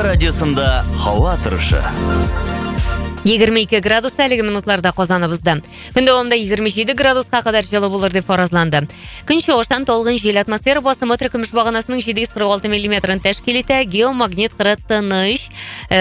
радиосында хауа тұрышы. 22 градус 50 минутларда Qozonimizda. Күн дәвамында 27 градусқа қадар жылы болар деп фаразланды. Күн шығыштан толғын жел атмосфера басымы күміш бағанасының 746 мм тәшкил итә, геомагнит қыры тыныш.